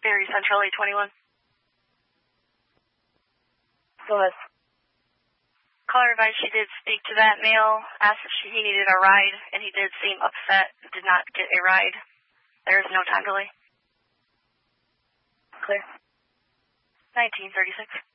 Berry Central 821. Go ahead. Caller advised she did speak to that male, asked if he needed a ride, and he did seem upset, did not get a ride. There is no time delay. Clear. 1936.